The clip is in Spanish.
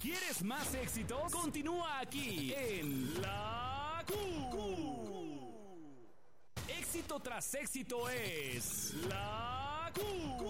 ¿Quieres más éxitos? Continúa aquí en La Q. Éxito tras éxito es La Q.